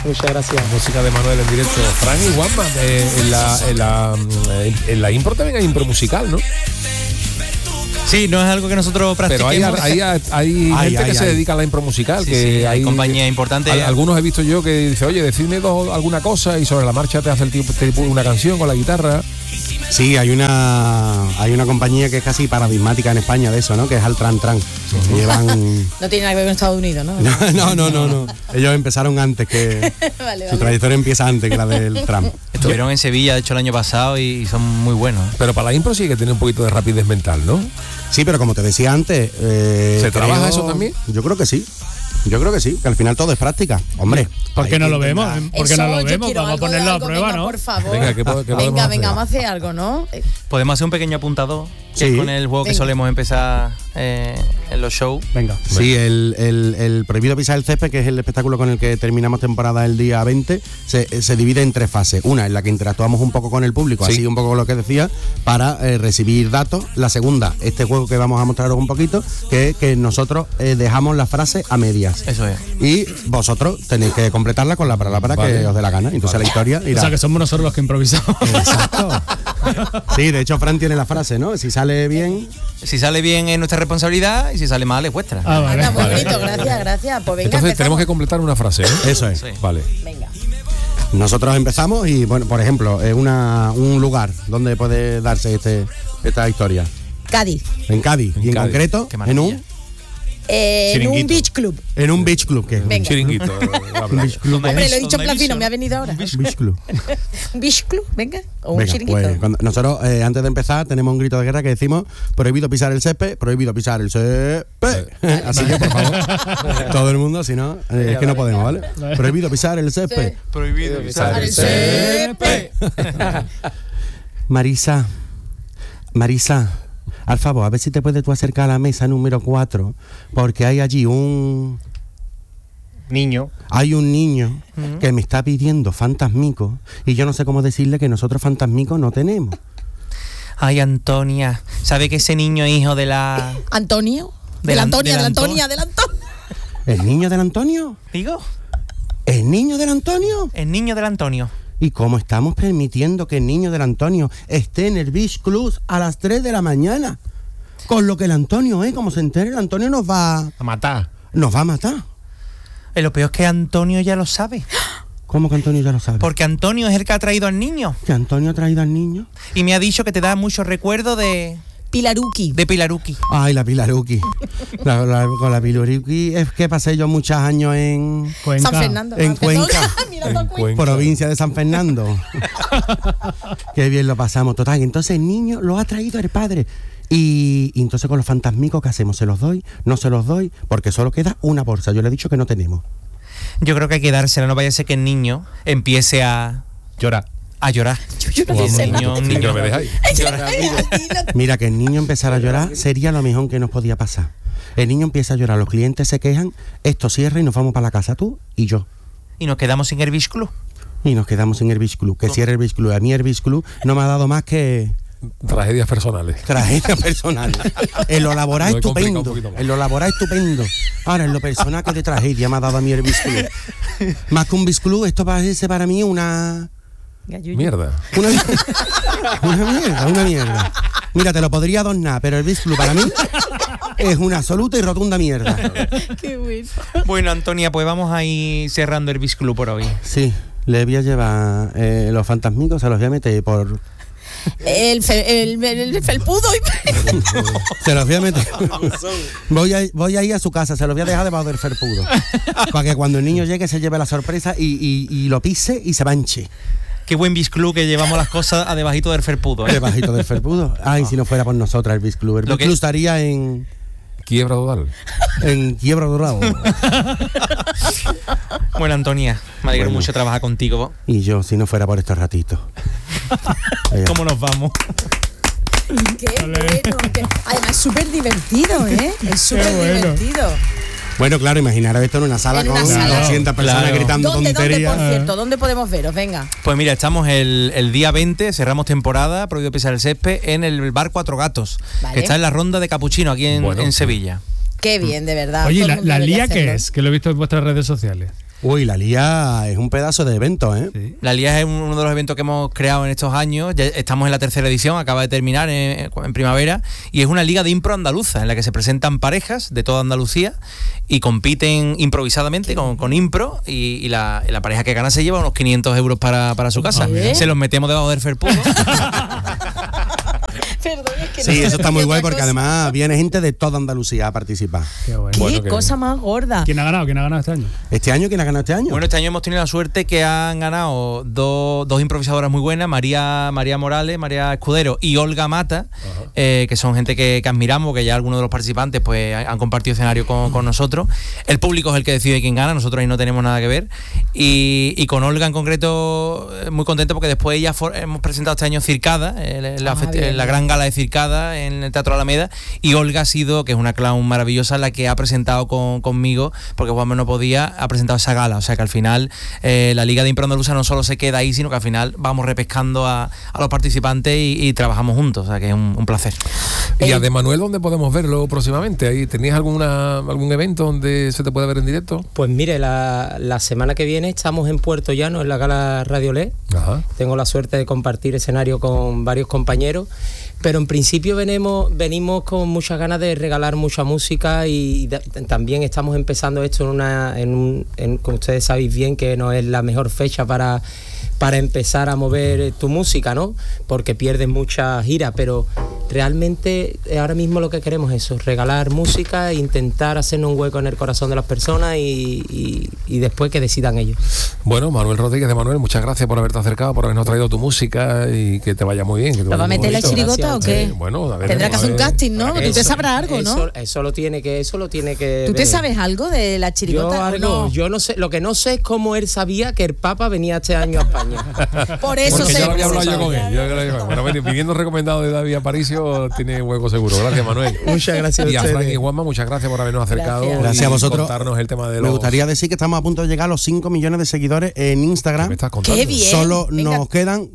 Muchas gracias. Música de Manuel en directo. Fran y Juanma, en la impro también hay impro musical, ¿no? Sí, no es algo que nosotros practiquemos. Pero hay gente que se dedica a la impro musical, sí, que sí, hay compañías importantes. Algunos he visto yo que dice, oye, decidme alguna cosa y sobre la marcha te hace el tipo una canción con la guitarra. Sí, hay una compañía que es casi paradigmática en España de eso, ¿no? Que es Altran Tran. Llevan... No tiene nada que ver con Estados Unidos, ¿no? No. Ellos empezaron antes que... Su trayectoria empieza antes que la del tram. Estuvieron en Sevilla, de hecho, el año pasado y son muy buenos. Pero para la impro sí que tiene un poquito de rapidez mental, ¿no? Sí, pero como te decía antes... ¿Se trabaja eso también? Yo creo que sí. Que al final todo es práctica. Hombre, ¿por qué no lo vemos? Vamos a ponerlo a prueba, venga, ¿no? Por favor. Venga, vamos a hacer algo, ¿no? Podemos hacer un pequeño apuntador, que sí, es con el juego que solemos empezar en los shows. Venga. Sí, el Prohibido pisar el césped, que es el espectáculo con el que terminamos temporada el día 20, se divide en 3 fases. Una en la que interactuamos un poco con el público, así un poco lo que decía, para recibir datos. La segunda, este juego que vamos a mostraros un poquito, que nosotros dejamos la frase a medias. Eso es. Y vosotros tenéis que completarla con la palabra que os dé la gana. Entonces la historia irá. O sea, que somos nosotros los que improvisamos. Exacto. Sí, de hecho Fran tiene la frase, ¿no? Si sale bien es nuestra responsabilidad y si sale mal es vuestra. Vale. Anda, muy bonito, gracias. Pues venga, entonces tenemos que completar una frase, ¿eh? Eso es. Sí. Vale. Venga. Nosotros empezamos y, bueno, por ejemplo, un lugar donde puede darse esta historia. Cádiz. En Cádiz. Y en Cádiz. concreto, en un beach club. En un beach club, que es Venga. Un chiringuito. un beach club. Hombre, lo he dicho en platino, me ha venido ahora. Un beach club. Un beach club, venga. O un Venga, chiringuito. pues, nosotros, antes de empezar, tenemos un grito de guerra que decimos: prohibido pisar el césped, prohibido pisar el césped. Así que, por favor, todo el mundo, si no, es que no podemos, ¿vale? Prohibido pisar el césped. Prohibido pisar el césped. Marisa, al favor, a ver si te puedes tú acercar a la mesa número 4, porque hay allí un niño que me está pidiendo fantasmico y yo no sé cómo decirle que nosotros fantasmicos no tenemos. Ay, Antonia, ¿sabe que ese niño es hijo de la... ¿Antonio? De la Antonia. ¿El niño del Antonio? ¿Digo? ¿El niño del Antonio? El niño del Antonio. ¿Y cómo estamos permitiendo que el niño del Antonio esté en el Beach Club a las 3 de la mañana? Con lo que el Antonio, como se entere, el Antonio nos va a matar. Nos va a matar. Lo peor es que Antonio ya lo sabe. ¿Cómo que Antonio ya lo sabe? Porque Antonio es el que ha traído al niño. ¿Que Antonio ha traído al niño? Y me ha dicho que te da mucho recuerdo de... Pilaruki. De Pilaruki. Ay, la Pilaruki. Con la Pilaruki es que pasé yo muchos años en Cuenca. San Fernando. En Cuenca. Provincia de San Fernando. Qué bien lo pasamos, total. Entonces el niño lo ha traído el padre. Y entonces con los fantasmicos, ¿qué hacemos? ¿Se los doy? ¿No se los doy? Porque solo queda una bolsa. Yo le he dicho que no tenemos. Yo creo que hay que dársela, no vaya a ser que el niño empiece a llorar. Yo no sé nada. Un niño me dejáis. Mira, que el niño empezara a llorar sería lo mejor que nos podía pasar. El niño empieza a llorar, los clientes se quejan, esto cierra y nos vamos para la casa, tú y yo. Y nos quedamos sin el Beach Club. Y nos quedamos en el Beach Club, que cierre el Beach Club. A mí el Beach Club no me ha dado más que... Tragedias personales. En lo laboral estupendo. En lo laboral estupendo. Ahora, en lo personal, que de tragedia me ha dado a mí el Beach Club. Más que un Beach Club, esto parece para mí una... Mierda. Una mierda. Mira, te lo podría donar, pero el Beach Club para mí es una absoluta y rotunda mierda. Qué bueno. Bueno, Antonia, pues vamos a ir cerrando el Beach Club por hoy. Sí, le voy a llevar los fantasmicos, se los voy a meter por... El felpudo. Se los voy a meter. Voy a ir a su casa, se los voy a dejar debajo del felpudo. Para que cuando el niño llegue se lleve la sorpresa y lo pise y se manche. Qué buen Beach Club que llevamos las cosas a debajito del felpudo. Debajito del felpudo. Ay, si no fuera por nosotras el Beach Club. El Beach Club estaría en... Quiebra total. En quiebra total. Bueno, Antonia, me alegro mucho trabajar contigo. Y yo, si no fuera por estos ratitos. ¿Cómo nos vamos? Qué bueno. Además, es súper divertido, ¿eh? Es súper divertido. Bueno, claro, imaginaros esto en una sala con 200 personas gritando tonterías. ¿Dónde, por cierto? ¿Dónde podemos veros? Venga. Pues mira, estamos el día 20, cerramos temporada, Prohibido pisar el césped, en el bar Cuatro Gatos, que está en la Ronda de Capuchino, aquí en Sevilla. Qué bien, de verdad. Oye, Todo el mundo ¿la debería Lía qué hacerlo. es? Que lo he visto en vuestras redes sociales. Uy, la Lía es un pedazo de evento, ¿eh? Sí. La Lía es uno de los eventos que hemos creado en estos años. Ya estamos en la 3ª edición, acaba de terminar en primavera, y es una liga de impro andaluza en la que se presentan parejas de toda Andalucía y compiten improvisadamente con impro, y la pareja que gana se lleva unos 500 euros para su casa. Bien. Se los metemos debajo del felpudo. Perdón, es que Sí, no eso está muy otra guay porque cosa. además viene gente de toda Andalucía a participar. Qué bueno. Qué Bueno, que- cosa más gorda. ¿Quién ha ganado? ¿Quién ha ganado este año? ¿Este año quién ha ganado este año? Bueno, este año hemos tenido la suerte que han ganado dos improvisadoras muy buenas, María Morales, María Escudero y Olga Mata, que son gente que admiramos, que ya algunos de los participantes pues han compartido escenario con nosotros. El público es el que decide quién gana, nosotros ahí no tenemos nada que ver. Y con Olga en concreto, muy contento porque después hemos presentado este año Circada, Bien. la gran gala de Circada en el Teatro Alameda, y Olga ha sido, que es una clown maravillosa, la que ha presentado conmigo, porque Juanma no podía, ha presentado esa gala. O sea que al final la Liga de Impro Andaluza no solo se queda ahí, sino que al final vamos repescando a los participantes y trabajamos juntos. O sea que es un placer. ¿Y a De Manuel dónde podemos verlo próximamente? ¿Ahí tenías algún evento donde se te puede ver en directo? Pues mire, la semana que viene estamos en Puerto Llano, en la Gala Radio Le. Ajá. Tengo la suerte de compartir escenario con varios compañeros, pero en principio venimos con muchas ganas de regalar mucha música, y también estamos empezando esto como ustedes sabéis bien, que no es la mejor fecha para empezar a mover tu música, ¿no? Porque pierdes mucha gira, pero realmente ahora mismo lo que queremos es eso, regalar música e intentar hacernos un hueco en el corazón de las personas y después que decidan ellos. Bueno, Manuel Rodríguez de Manuel, muchas gracias por haberte acercado, por habernos traído tu música y que te vaya muy bien. Que te ¿Lo vaya va a muy meter la bonito. chirigota o qué? Bueno, a ver, Tendrá que hacer un casting, ¿no? Tú te sabrás algo, ¿no? Eso lo tiene que ¿Tú te ver. sabes algo de la Yo chirigota? o no? yo no sé, lo que no sé es cómo él sabía que el Papa venía este año a España. Por eso Porque se ya lo había se hablado yo sabe. con él. Bueno, pidiendo recomendado de David Aparicio, tiene hueco seguro. Gracias, Manuel. Muchas gracias a Y a ustedes. Frank y Juanma, muchas gracias por habernos acercado. Gracias. Gracias a y vosotros. contarnos el tema de los... Me gustaría decir que estamos a punto de llegar a los 5 millones de seguidores en ¿Qué Instagram. me estás contando? Qué bien. Solo Venga. nos quedan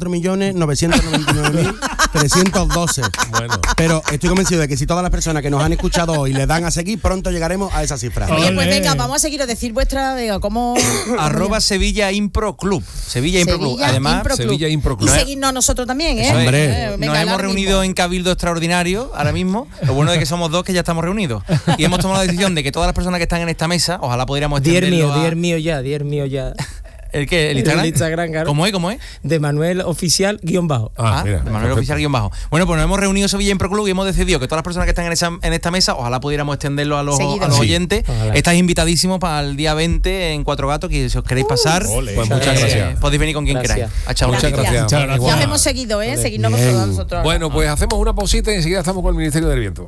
4.999.312. Bueno. Pero estoy convencido de que si todas las personas que nos han escuchado hoy le dan a seguir, pronto llegaremos a esa cifra. Oye, pues Ole. venga, vamos a seguiros, decir vuestra, venga, ¿cómo? @ Sevilla Impro Club. Sevilla Impro Club. Sevilla Además, Impro Club. Sevilla Impro Club. Y seguidnos nosotros también, ¿eh? Eso es. Hombre. Venga, Nos hemos ahora reunido mismo. en Cabildo Extraordinario ahora mismo. Lo bueno de que somos dos que ya estamos reunidos. Y hemos tomado la decisión de que todas las personas que están en esta mesa, ojalá pudiéramos extenderlo a... 10 mío ya. ¿El qué? ¿El Instagram? El Instagram, claro. ¿Cómo es? De Manuel Oficial _bajo. Ah, mira, Manuel perfecto. Oficial _bajo. Bueno, pues nos hemos reunido Sevilla Impro Club y hemos decidido que todas las personas que están en esta mesa, ojalá pudiéramos extenderlo a los Seguidos. Sí. oyentes. Ojalá. Estáis invitadísimos para el día 20 en Cuatro Gatos, que si os queréis pasar, Ole. Pues muchas gracias. podéis venir con quien Gracias. queráis. A echar un Muchas ratito. gracias. Muchas Frank y gracias. Ya os Juanma. hemos seguido, ¿eh? Seguidnos Bien. nosotros. Bueno, pues hacemos una pausita y enseguida estamos con el Ministerio del Viento.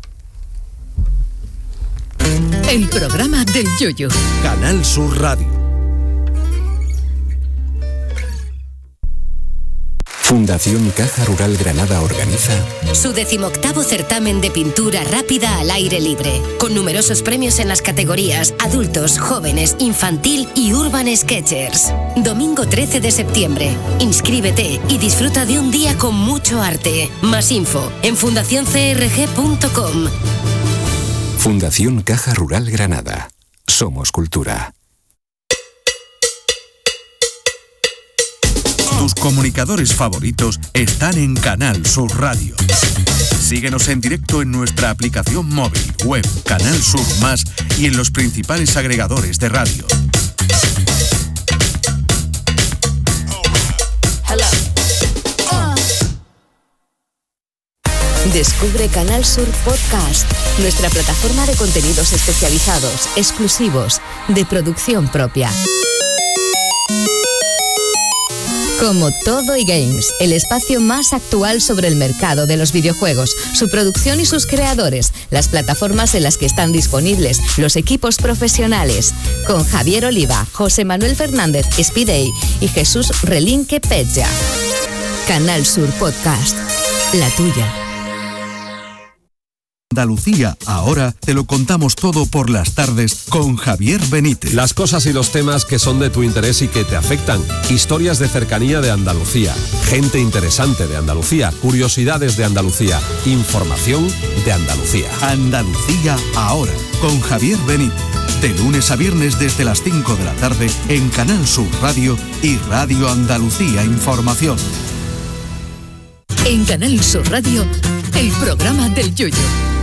El programa del Yoyo. Canal Sur Radio. Fundación Caja Rural Granada organiza Su 18º certamen de pintura rápida al aire libre, con numerosos premios en las categorías adultos, jóvenes, infantil y urban sketchers. Domingo 13 de septiembre. Inscríbete y disfruta de un día con mucho arte. Más info en fundacioncrg.com. Fundación Caja Rural Granada. Somos cultura. Tus comunicadores favoritos están en Canal Sur Radio. Síguenos en directo en nuestra aplicación móvil, web, Canal Sur Más y en los principales agregadores de radio. Descubre Canal Sur Podcast, nuestra plataforma de contenidos especializados, exclusivos, de producción propia. Como Todo y Games, el espacio más actual sobre el mercado de los videojuegos, su producción y sus creadores, las plataformas en las que están disponibles, los equipos profesionales, con Javier Oliva, José Manuel Fernández Spidey y Jesús Relinque Pecha. Canal Sur Podcast, la tuya. Andalucía ahora te lo contamos todo por las tardes con Javier Benítez. Las cosas y los temas que son de tu interés y que te afectan. Historias de cercanía de Andalucía. Gente interesante de Andalucía. Curiosidades de Andalucía. Información de Andalucía. Andalucía ahora con Javier Benítez. De lunes a viernes desde las 5 de la tarde en Canal Sur Radio y Radio Andalucía Información. En Canal Sur Radio, el programa del Yoyo.